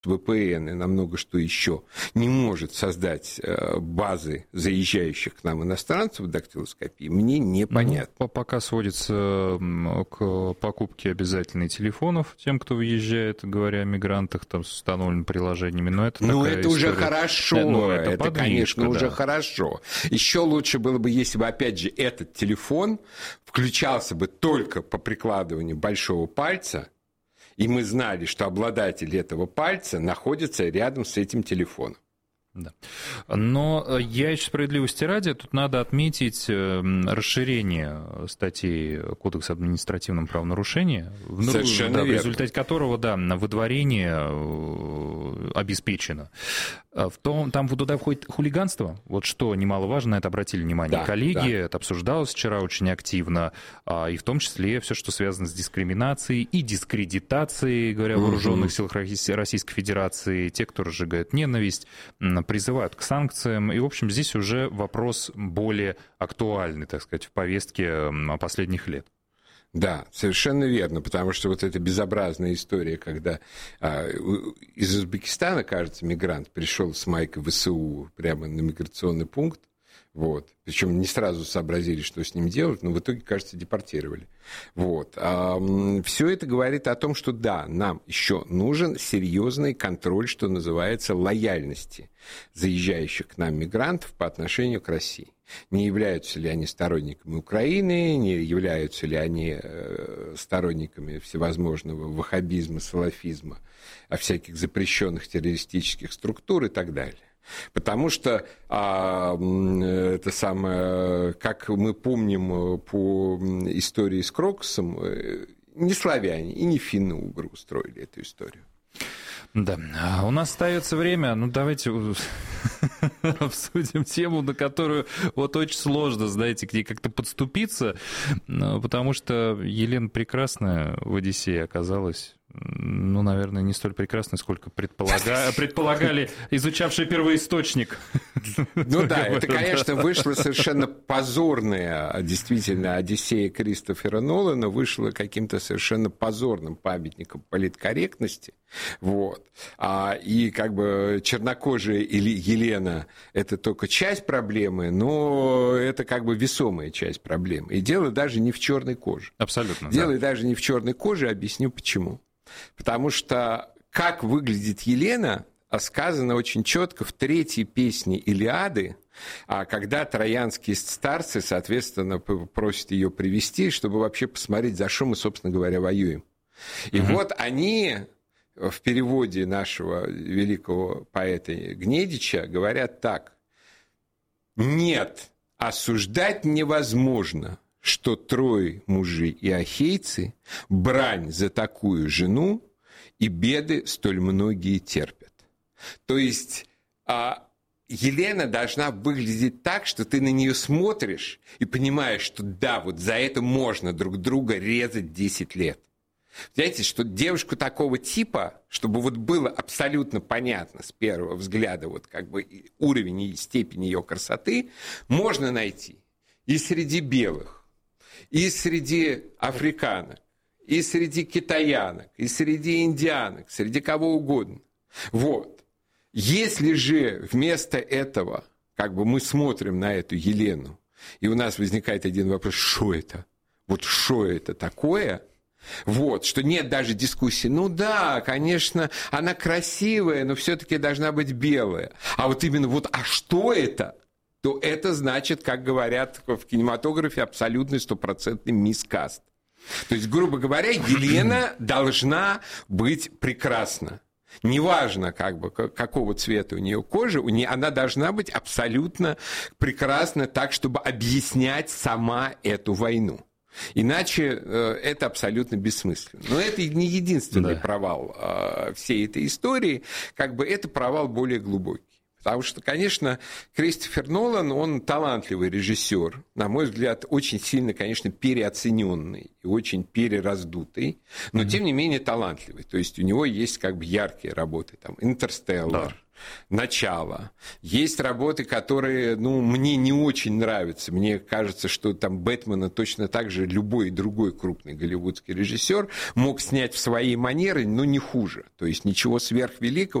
VPN и на много что еще не может создать базы заезжающих к нам иностранцев дактилоскопии, мне непонятно. Ну, пока сводится к покупке обязательной телефонов тем, кто въезжает, говоря о мигрантах, там с установленными приложениями. Но это уже хорошо, это конечно, уже хорошо. Еще лучше было бы, если бы, опять же, этот телефон включался бы только по прикладыванию большого пальца, и мы знали, что обладатель этого пальца находится рядом с этим телефоном. Да. Но я еще справедливости ради, тут надо отметить расширение статей Кодекса административного правонарушения, в результате которого, выдворение обеспечено. Там туда входит хулиганство, вот что немаловажно, это обратили внимание коллеги, это обсуждалось вчера очень активно, и в том числе все, что связано с дискриминацией и дискредитацией, говоря, вооруженных сил Российской Федерации, те, кто разжигает ненависть, призывают к санкциям, и, в общем, здесь уже вопрос более актуальный, так сказать, в повестке последних лет. Да, совершенно верно, потому что вот эта безобразная история, когда из Узбекистана, кажется, мигрант пришел с майкой ВСУ прямо на миграционный пункт, вот. Причем не сразу сообразили, что с ним делать, но в итоге, кажется, депортировали. Вот. Все это говорит о том, что да, нам еще нужен серьезный контроль, что называется, лояльности заезжающих к нам мигрантов по отношению к России. Не являются ли они сторонниками Украины, не являются ли они сторонниками всевозможного ваххабизма, салафизма, всяких запрещенных террористических структур и так далее. Потому что это самое, как мы помним по истории с Крокусом, не славяне и не финно-угры устроили эту историю. Да, у нас остается время, давайте обсудим тему, на которую вот очень сложно, знаете, к ней как-то подступиться, потому что Елена Прекрасная в «Одиссее» оказалась, наверное, не столь прекрасной, сколько предполагали изучавшие первоисточник. Это, конечно, вышла совершенно позорная, действительно, «Одиссея» Кристофера Нолана вышла каким-то совершенно позорным памятником политкорректности. Вот. И как бы чернокожая Елена – это только часть проблемы, но это как бы весомая часть проблемы. И дело даже не в черной коже. Абсолютно. Дело даже не в черной коже, объясню почему. Потому что как выглядит Елена, сказано очень четко в третьей песне «Илиады», когда троянские старцы, соответственно, просят ее привести, чтобы вообще посмотреть, за что мы, собственно говоря, воюем. И вот они в переводе нашего великого поэта Гнедича говорят так: «Нет, осуждать невозможно, что трое мужей и ахейцы брань за такую жену и беды столь многие терпят». То есть Елена должна выглядеть так, что ты на нее смотришь и понимаешь, что да, вот за это можно друг друга резать 10 лет. Знаете, что девушку такого типа, чтобы вот было абсолютно понятно с первого взгляда вот как бы уровень и степень ее красоты, можно найти и среди белых, и среди африканок, и среди китаянок, и среди индианок, среди кого угодно. Вот. Если же вместо этого как бы мы смотрим на эту Елену, и у нас возникает один вопрос: что это? Вот что это такое? Вот, что нет даже дискуссии. Да, конечно, она красивая, но все-таки должна быть белая. А вот именно а что это? То это значит, как говорят в кинематографе, абсолютный стопроцентный мискаст. То есть, грубо говоря, Елена должна быть прекрасна. Неважно, какого цвета у нее кожа, она должна быть абсолютно прекрасна так, чтобы объяснять сама эту войну. Иначе это абсолютно бессмысленно. Но это не единственный провал всей этой истории. Это провал более глубокий. Потому что, конечно, Кристофер Нолан, он талантливый режиссер, на мой взгляд, очень сильно, конечно, переоцененный и очень перераздутый, но, тем не менее, талантливый. То есть у него есть как бы яркие работы, там, «Интерстеллар», «Начало». Есть работы, которые, мне не очень нравятся. Мне кажется, что там Бэтмена точно так же любой другой крупный голливудский режиссер мог снять в своей манере, но не хуже. То есть ничего сверхвеликого